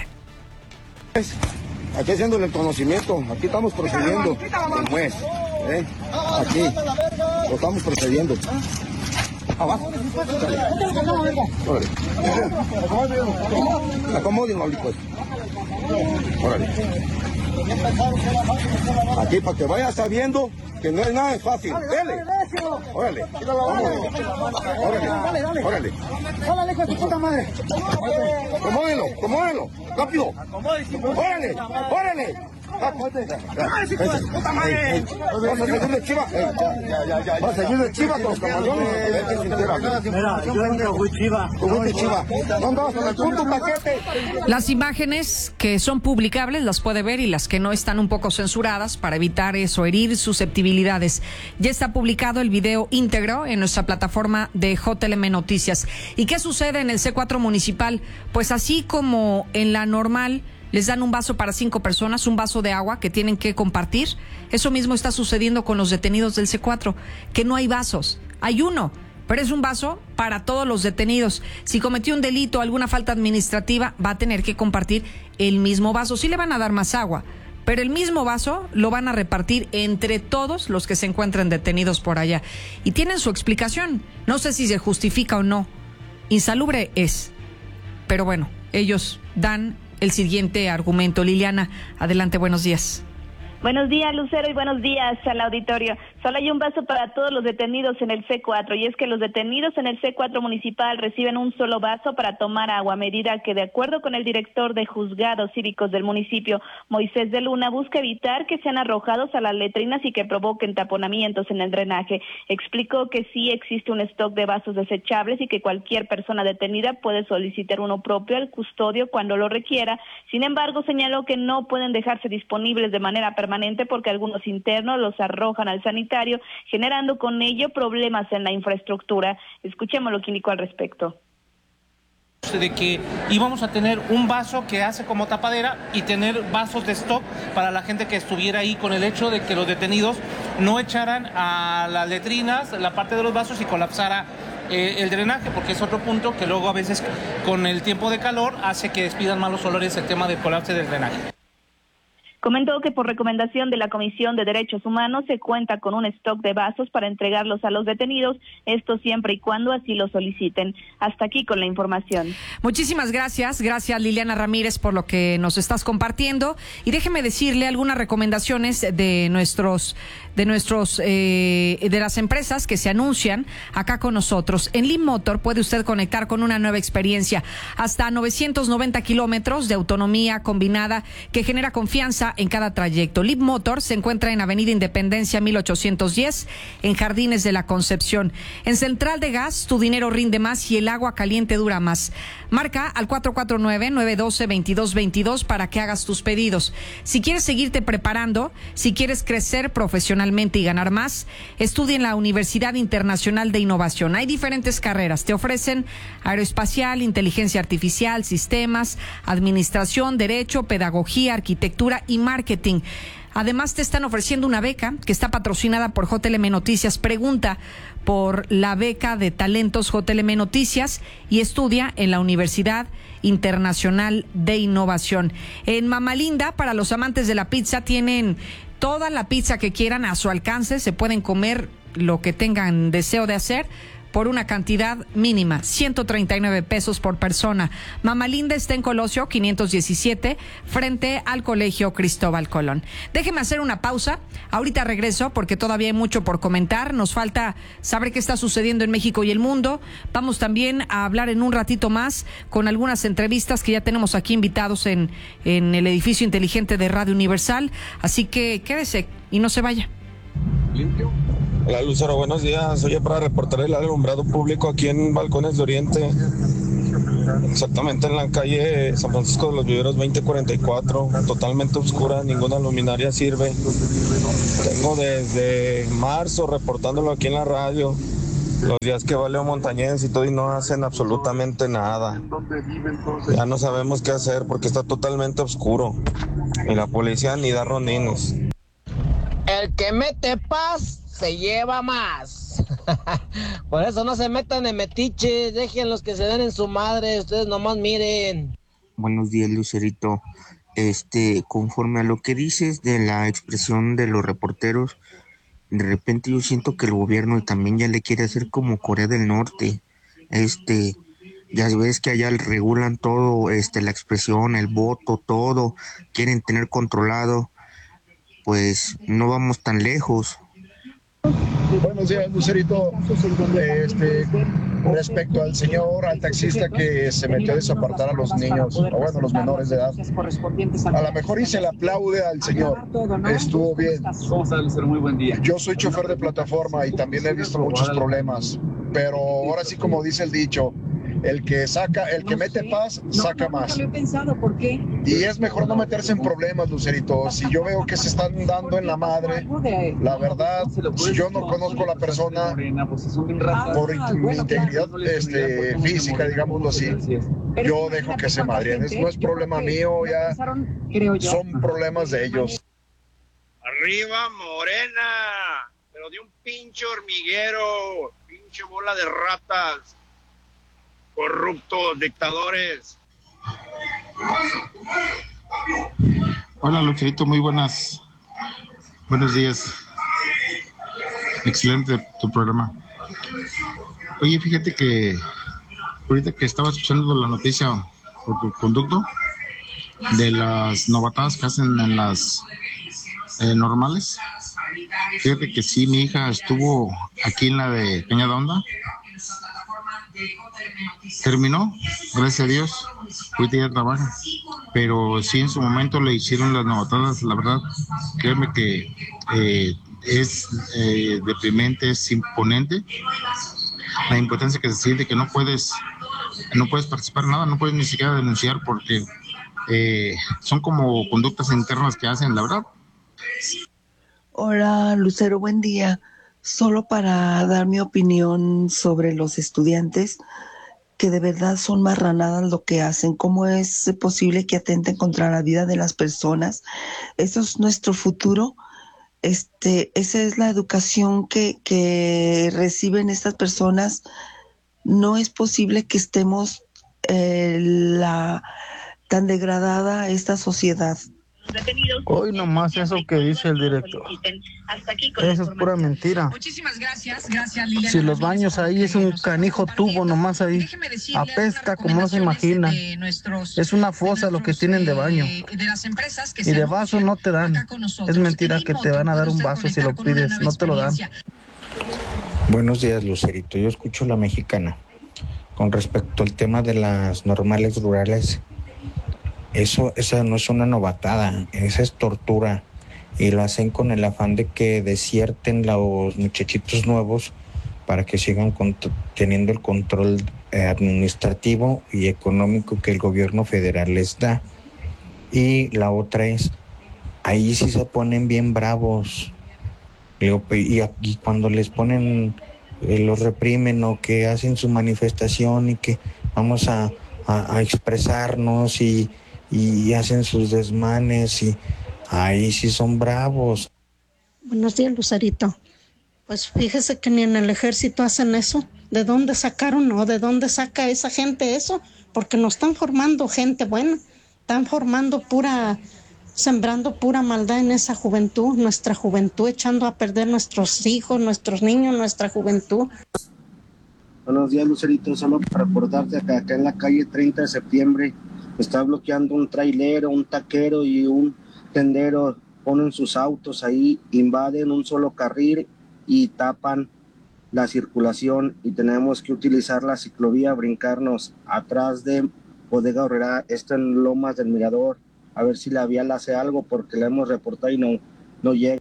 Aquí haciéndole el conocimiento, aquí estamos procediendo, el juez, ¿eh? Aquí, lo estamos procediendo. Abajo. Órale. Acomoden, pues. Órale. Aquí para que vaya sabiendo que no es nada fácil. Dele. Órale. Órale. Órale. Órale, hijo de tu puta madre. Acomódenlo, acomódenlo. Rápido. Órale. Órale. Vas a seguir de chiva. Vas a seguir de chiva con los camaleones. Mira, yo fui chiva. Fuiste chiva. ¿Dónde vas con el punto paquete? Las imágenes que son publicables las puede ver y las que no están un poco censuradas para evitar eso, herir susceptibilidades. Ya está publicado el video íntegro en nuestra plataforma de J L M Noticias. ¿Y qué sucede en el C cuatro municipal? Pues así como en la normal les dan un vaso para cinco personas, un vaso de agua que tienen que compartir. Eso mismo está sucediendo con los detenidos del C cuatro, que no hay vasos, hay uno, pero es un vaso para todos los detenidos. Si cometió un delito o alguna falta administrativa, va a tener que compartir el mismo vaso. Sí le van a dar más agua, pero el mismo vaso lo van a repartir entre todos los que se encuentren detenidos por allá. Y tienen su explicación, no sé si se justifica o no. Insalubre es, pero bueno, ellos dan el siguiente argumento. Liliana, adelante, buenos días. Buenos días, Lucero, y buenos días al auditorio. Solo hay un vaso para todos los detenidos en el C cuatro, y es que los detenidos en el C cuatro municipal reciben un solo vaso para tomar agua, medida que, de acuerdo con el director de juzgados cívicos del municipio, Moisés de Luna, busca evitar que sean arrojados a las letrinas y que provoquen taponamientos en el drenaje. Explicó que sí existe un stock de vasos desechables y que cualquier persona detenida puede solicitar uno propio al custodio cuando lo requiera. Sin embargo, señaló que no pueden dejarse disponibles de manera permanente permanente porque algunos internos los arrojan al sanitario, generando con ello problemas en la infraestructura. Escuchemos lo que indicó al respecto. De que íbamos a tener un vaso que hace como tapadera y tener vasos de stock para la gente que estuviera ahí, con el hecho de que los detenidos no echaran a las letrinas la parte de los vasos y colapsara eh, el drenaje, porque es otro punto que luego a veces con el tiempo de calor hace que despidan malos olores el tema del colapso del drenaje. Comentó que por recomendación de la Comisión de Derechos Humanos se cuenta con un stock de vasos para entregarlos a los detenidos, esto siempre y cuando así lo soliciten. Hasta aquí con la información. Muchísimas gracias, gracias Liliana Ramírez por lo que nos estás compartiendo, y déjeme decirle algunas recomendaciones de nuestros de nuestros eh, de las empresas que se anuncian acá con nosotros. En Leap Motor puede usted conectar con una nueva experiencia, hasta novecientos noventa kilómetros de autonomía combinada que genera confianza en cada trayecto. Leap Motor se encuentra en Avenida Independencia mil ochocientos diez, en Jardines de la Concepción. En Central de Gas, tu dinero rinde más y el agua caliente dura más. Marca al cuatro cuatro nueve, nueve uno dos, dos dos dos dos para que hagas tus pedidos. Si quieres seguirte preparando, si quieres crecer profesionalmente y ganar más, estudia en la Universidad Internacional de Innovación. Hay diferentes carreras. Te ofrecen aeroespacial, inteligencia artificial, sistemas, administración, derecho, pedagogía, arquitectura y marketing. Además, te están ofreciendo una beca que está patrocinada por J L M Noticias. Pregunta por la beca de talentos J L M Noticias y estudia en la Universidad Internacional de Innovación. En Mamalinda, para los amantes de la pizza, tienen toda la pizza que quieran a su alcance. Se pueden comer lo que tengan deseo de hacer por una cantidad mínima, ciento treinta y nueve pesos por persona. Mama Linda está en Colosio quinientos diecisiete, frente al Colegio Cristóbal Colón. Déjeme hacer una pausa. Ahorita regreso porque todavía hay mucho por comentar. Nos falta saber qué está sucediendo en México y el mundo. Vamos también a hablar en un ratito más con algunas entrevistas que ya tenemos aquí invitados en, en el edificio inteligente de Radio Universal. Así que quédese y no se vaya. Hola Lucero, buenos días. Oye, para reportar el alumbrado público aquí en Balcones de Oriente, exactamente en la calle San Francisco de los Viveros veinte cuarenta y cuatro, totalmente oscura, ninguna luminaria sirve. Tengo desde marzo reportándolo aquí en la radio, los días que va Leo Montañez y todo, y no hacen absolutamente nada. Ya no sabemos qué hacer porque está totalmente oscuro y la policía ni da rondines. El que mete paz se lleva más. Por eso no se metan en metiches, dejen los que se den en su madre, ustedes nomás miren. Buenos días, Lucerito. Este, conforme a lo que dices de la expresión de los reporteros, de repente yo siento que el gobierno también ya le quiere hacer como Corea del Norte. Este, ya ves que allá regulan todo, este, la expresión, el voto, todo, quieren tener controlado. Pues no vamos tan lejos. Buenos días, Lucerito. Este, respecto al señor, al taxista que se metió a desapartar a los niños, o bueno, los menores de edad, a lo mejor y se le aplaude al señor. Estuvo bien. Muy buen día. Yo soy chofer de plataforma y también he visto muchos problemas, pero ahora sí, como dice el dicho, el que saca, el que mete paz, saca más. Y es mejor no meterse en problemas, Lucerito. Si yo veo que se están dando en la madre, la verdad, si yo no conozco a la persona por mi integridad este, física, digámoslo así, yo dejo que se madrien. No es problema mío, ya son problemas de ellos. Arriba Morena, pero de un pinche hormiguero, pinche bola de ratas. Corruptos, dictadores. Hola Lucerito, muy buenas, buenos días. Excelente tu programa. Oye, fíjate que ahorita que estaba escuchando la noticia por tu conducto de las novatadas que hacen en las eh, normales, fíjate que sí, mi hija estuvo aquí en la de Peña de Onda. Terminó, gracias a Dios, ahorita ya trabaja, pero sí en su momento le hicieron las novatadas. La verdad, créeme que eh, es eh, deprimente, es imponente la impotencia que se siente, que no puedes no puedes participar en nada, no puedes ni siquiera denunciar porque eh, son como conductas internas que hacen, la verdad. Hola Lucero, buen día. Solo para dar mi opinión sobre los estudiantes, que de verdad son marranadas lo que hacen. ¿Cómo es posible que atenten contra la vida de las personas? Eso es nuestro futuro. Este, esa es la educación que, que reciben estas personas. No es posible que estemos eh, la, tan degradada esta sociedad. Hoy nomás eso que dice el director. Eso es pura mentira. Muchísimas gracias, gracias Liliana. Si los baños ahí es un canijo tubo nomás ahí, apesta como no se imagina. Es una fosa lo que tienen de baño. Y de vaso no te dan. Es mentira que te van a dar un vaso si lo pides, no te lo dan. Buenos días, Lucerito. Yo escucho La Mexicana. Con respecto al tema de las normales rurales, Eso, esa no es una novatada, esa es tortura, y lo hacen con el afán de que desierten los muchachitos nuevos para que sigan cont- teniendo el control eh, administrativo y económico que el gobierno federal les da. Y la otra es, ahí sí se ponen bien bravos, y, y cuando les ponen, eh, los reprimen o que hacen su manifestación y que vamos a, a, a expresarnos y y hacen sus desmanes y ahí sí son bravos. Buenos días, Lucerito. Pues fíjese que ni en el ejército hacen eso. ¿De dónde sacaron o de dónde saca esa gente eso? Porque no están formando gente buena, están formando pura, sembrando pura maldad en esa juventud, nuestra juventud, echando a perder nuestros hijos, nuestros niños, nuestra juventud. Buenos días, Lucerito. Solo para recordarte que acá en la calle treinta de septiembre está bloqueando un trailero, un taquero y un tendero. Ponen sus autos ahí, invaden un solo carril y tapan la circulación y tenemos que utilizar la ciclovía, brincarnos atrás de Bodega Aurrera, esto en Lomas del Mirador, a ver si la vial hace algo porque la hemos reportado y no, no llega.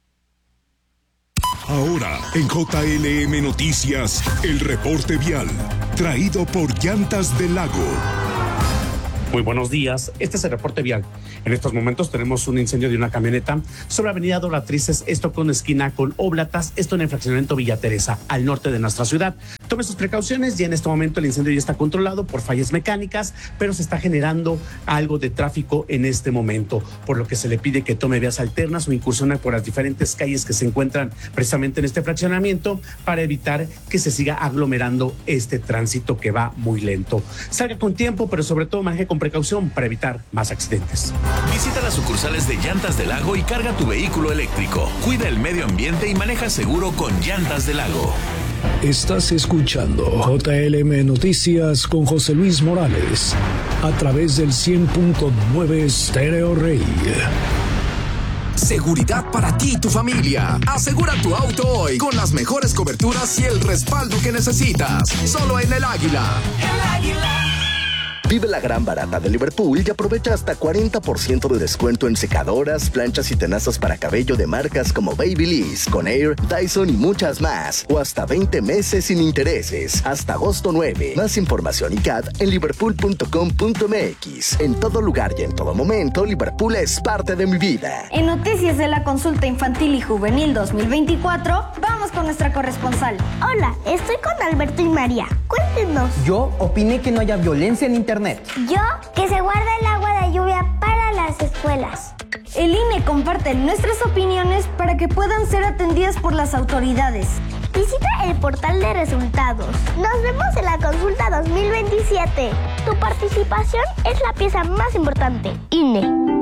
Ahora, en J L M Noticias, el reporte vial, traído por Llantas del Lago. Muy buenos días, este es el reporte vial. En estos momentos tenemos un incendio de una camioneta sobre Avenida Doratrices, esto con esquina con Oblatas, esto en el fraccionamiento Villa Teresa, al norte de nuestra ciudad. Tome sus precauciones, ya en este momento el incendio ya está controlado por fallas mecánicas, pero se está generando algo de tráfico en este momento, por lo que se le pide que tome vías alternas o incursione por las diferentes calles que se encuentran precisamente en este fraccionamiento para evitar que se siga aglomerando este tránsito que va muy lento. Salga con tiempo, pero sobre todo maneje con precaución para evitar más accidentes. Visita las sucursales de Llantas del Lago y carga tu vehículo eléctrico. Cuida el medio ambiente y maneja seguro con Llantas del Lago. Estás escuchando J L M Noticias con José Luis Morales a través del cien punto nueve Stereo Rey. Seguridad para ti y tu familia. Asegura tu auto hoy con las mejores coberturas y el respaldo que necesitas. Solo en El Águila. El Águila. Vive la gran barata de Liverpool y aprovecha hasta cuarenta por ciento de descuento en secadoras, planchas y tenazas para cabello de marcas como Babyliss, Conair, Dyson y muchas más. O hasta veinte meses sin intereses. Hasta agosto nueve. Más información y C A D en liverpool punto com punto m x. En todo lugar y en todo momento, Liverpool es parte de mi vida. En Noticias de la Consulta Infantil y Juvenil dos mil veinticuatro, vamos con nuestra corresponsal. Hola, estoy con Alberto y María. Cuéntenos. Yo opiné que no haya violencia en Internet. Yo, que se guarde el agua de lluvia para las escuelas. El I N E comparte nuestras opiniones para que puedan ser atendidas por las autoridades. Visita el portal de resultados. Nos vemos en la consulta dos mil veintisiete. Tu participación es la pieza más importante. I N E.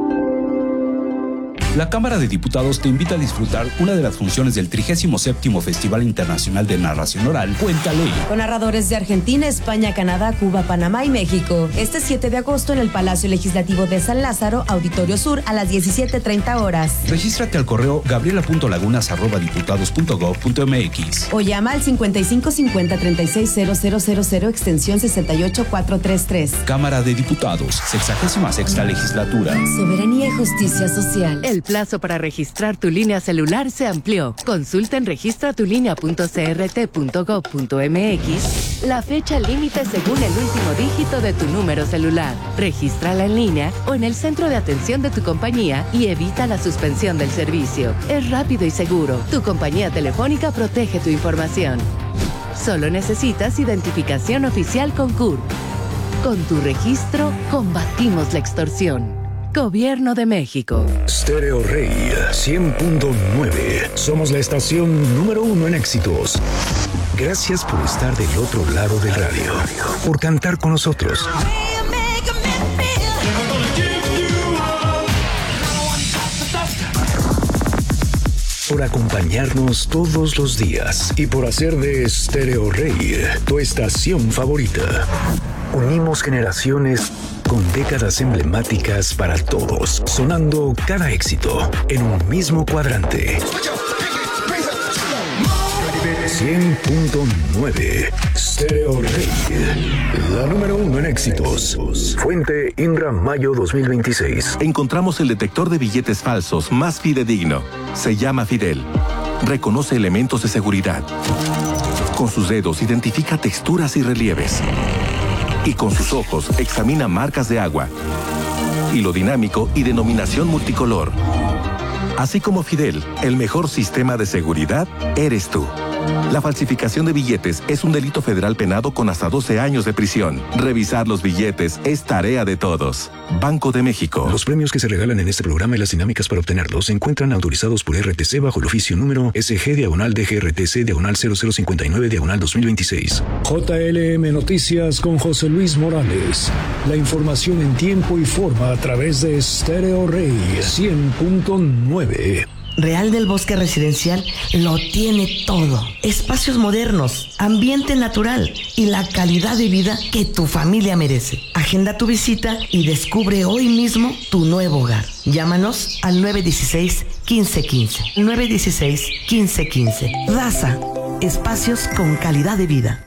La Cámara de Diputados te invita a disfrutar una de las funciones del trigésimo séptimo Festival Internacional de Narración Oral, Cuéntale. Con narradores de Argentina, España, Canadá, Cuba, Panamá y México. Este siete de agosto en el Palacio Legislativo de San Lázaro, Auditorio Sur, a las diecisiete treinta horas. Regístrate al correo gabriela punto lagunas arroba diputados punto gob punto m x. O llama al cincuenta y cinco cincuenta treinta y seis cero cero cero cero extensión sesenta y ocho cuatrocientos treinta y tres. Cámara de Diputados, sexagésima sexta legislatura. Soberanía y justicia social. El plazo para registrar tu línea celular se amplió. Consulta en registra tu línea punto c r t punto gob punto m x la fecha límite según el último dígito de tu número celular. Regístrala en línea o en el centro de atención de tu compañía y evita la suspensión del servicio. Es rápido y seguro. Tu compañía telefónica protege tu información. Solo necesitas identificación oficial con C U R. Con tu registro, combatimos la extorsión. Gobierno de México. Stereo Rey cien punto nueve. Somos la estación número uno en éxitos. Gracias por estar del otro lado del radio. Por cantar con nosotros. Por acompañarnos todos los días. Y por hacer de Stereo Rey tu estación favorita. Unimos generaciones con décadas emblemáticas para todos, sonando cada éxito en un mismo cuadrante. cien punto nueve Stereo Rey, la número uno en éxitos. Fuente Indra Mayo dos mil veintiséis. Encontramos el detector de billetes falsos más fidedigno. Se llama Fidel. Reconoce elementos de seguridad. Con sus dedos identifica texturas y relieves. Y con sus ojos examina marcas de agua, hilo dinámico y denominación multicolor. Así como Fidel, el mejor sistema de seguridad eres tú. La falsificación de billetes es un delito federal penado con hasta doce años de prisión. Revisar los billetes es tarea de todos. Banco de México. Los premios que se regalan en este programa y las dinámicas para obtenerlos se encuentran autorizados por R T C bajo el oficio número S G diagonal D G R T C diagonal cero cero cincuenta y nueve diagonal dos mil veintiséis. J L M Noticias con José Luis Morales. La información en tiempo y forma a través de Stereo Rey cien punto nueve. Real del Bosque Residencial lo tiene todo. Espacios modernos, ambiente natural y la calidad de vida que tu familia merece. Agenda tu visita y descubre hoy mismo tu nuevo hogar. Llámanos al nueve uno seis, uno cinco uno cinco. nueve uno seis, uno cinco uno cinco. Raza, espacios con calidad de vida.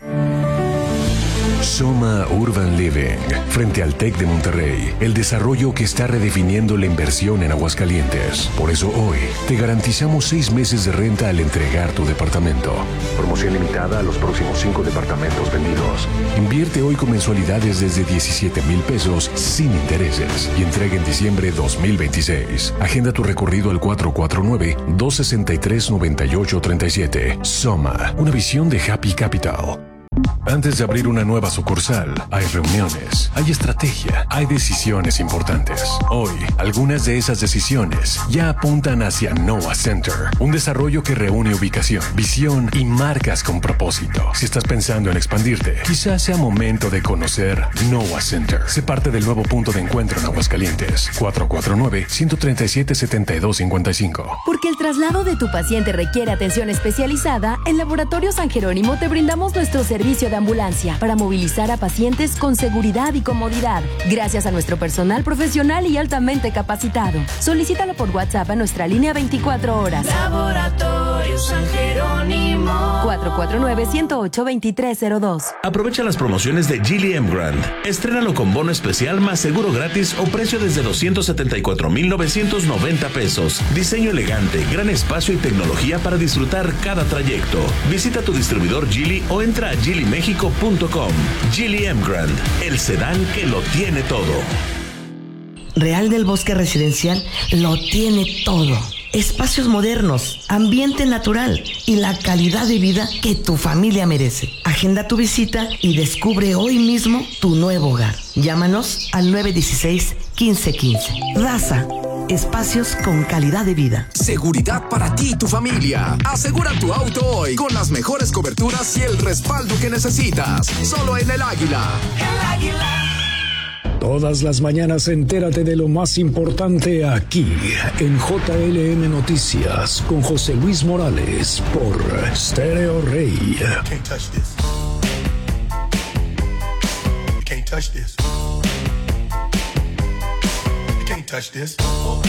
Soma Urban Living, frente al TEC de Monterrey, el desarrollo que está redefiniendo la inversión en Aguascalientes. Por eso hoy te garantizamos seis meses de renta al entregar tu departamento. Promoción limitada a los próximos cinco departamentos vendidos. Invierte hoy con mensualidades desde diecisiete mil pesos sin intereses y entrega en diciembre dos mil veintiséis. Agenda tu recorrido al cuatro cuatro nueve, dos seis tres, nueve ocho tres siete. Soma, una visión de Happy Capital. Antes de abrir una nueva sucursal, hay reuniones, hay estrategia, hay decisiones importantes. Hoy, algunas de esas decisiones ya apuntan hacia Noah Center, un desarrollo que reúne ubicación, visión y marcas con propósito. Si estás pensando en expandirte, quizás sea momento de conocer Noah Center. Sé parte del nuevo punto de encuentro en Aguascalientes. cuatro cuatro nueve, uno tres siete, siete dos cinco cinco. Porque el traslado de tu paciente requiere atención especializada, en Laboratorio San Jerónimo te brindamos nuestro servicio de ambulancia para movilizar a pacientes con seguridad y comodidad, gracias a nuestro personal profesional y altamente capacitado. Solicítalo por WhatsApp a nuestra línea veinticuatro horas. Laboratorio San Jerónimo. cuatro cuatro nueve, uno cero ocho, dos tres cero dos. Aprovecha las promociones de Geely M Grand. Estrénalo con bono especial más seguro gratis o precio desde doscientos setenta y cuatro mil novecientos noventa pesos. Diseño elegante, gran espacio y tecnología para disfrutar cada trayecto. Visita tu distribuidor Geely o entra a geely méxico punto com. Geely M Grand, el sedán que lo tiene todo. Real del Bosque Residencial lo tiene todo. Espacios modernos, ambiente natural y la calidad de vida que tu familia merece. Agenda tu visita y descubre hoy mismo tu nuevo hogar. Llámanos al nueve uno seis, uno cinco uno cinco. Raza, espacios con calidad de vida. Seguridad para ti y tu familia. Asegura tu auto hoy con las mejores coberturas y el respaldo que necesitas. Solo en El Águila. El Águila. Todas las mañanas entérate de lo más importante aquí en J L M Noticias con José Luis Morales por Stereo Rey. Can't touch this. You can't touch this. You can't touch this.